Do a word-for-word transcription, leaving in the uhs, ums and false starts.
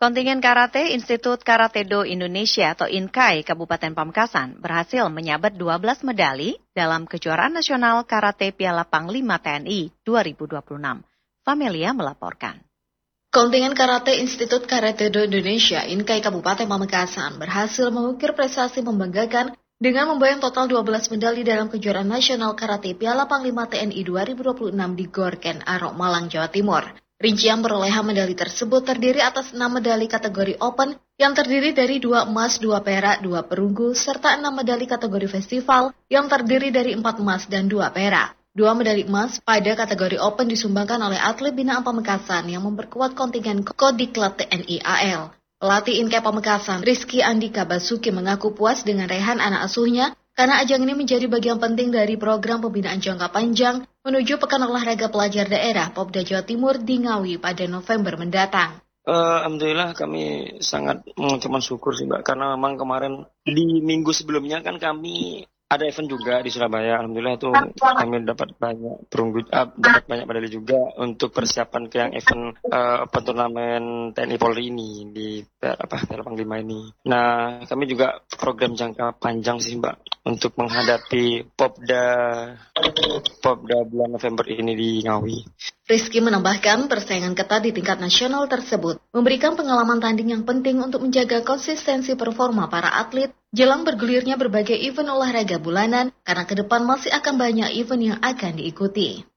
Kontingen Karate Institut Karate Do Indonesia atau INKAI Kabupaten Pamekasan berhasil menyabet dua belas medali dalam kejuaraan nasional Karate Piala Panglima T N I dua ribu dua puluh enam. Famelia melaporkan. Kontingen Karate Institut Karate Do Indonesia INKAI Kabupaten Pamekasan berhasil mengukir prestasi membanggakan dengan membayang total dua belas medali dalam kejuaraan nasional Karate Piala Panglima T N I dua ribu dua puluh enam di Gor Ken Arok, Malang, Jawa Timur. Rincian perolehan medali tersebut terdiri atas enam medali kategori Open yang terdiri dari dua emas, dua perak, dua perunggu, serta enam medali kategori Festival yang terdiri dari empat emas dan dua perak. Dua medali emas pada kategori Open disumbangkan oleh atlet binaan Pamekasan yang memperkuat kontingen Kodiklat T N I A L. Pelatih INKAI Pamekasan, Rizky Andika Basuki mengaku puas dengan raihan anak asuhnya karena ajang ini menjadi bagian penting dari program pembinaan jangka panjang menuju Pekan Olahraga Pelajar Daerah Popda Jawa Timur di Ngawi pada November mendatang. Uh, Alhamdulillah kami sangat mengucapkan syukur sih Mbak, karena memang kemarin di minggu sebelumnya kan kami ada event juga di Surabaya. Alhamdulillah itu kami dapat banyak perunggu, uh, dapat banyak medali juga untuk persiapan ke yang event uh, turnamen T N I Polri ini di apa Piala Panglima ini. Nah, kami juga program jangka panjang sih Mbak untuk menghadapi Popda Popda bulan November ini di Ngawi. Rizky menambahkan persaingan ketat di tingkat nasional tersebut memberikan pengalaman tanding yang penting untuk menjaga konsistensi performa para atlet jelang bergulirnya berbagai event olahraga bulanan karena ke depan masih akan banyak event yang akan diikuti.